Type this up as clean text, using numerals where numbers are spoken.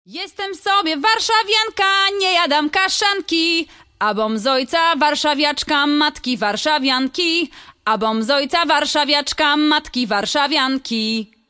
Jestem sobie warszawianka, nie jadam kaszanki, a bom z ojca warszawiaczka, matki warszawianki, a bom z ojca warszawiaczka, matki warszawianki.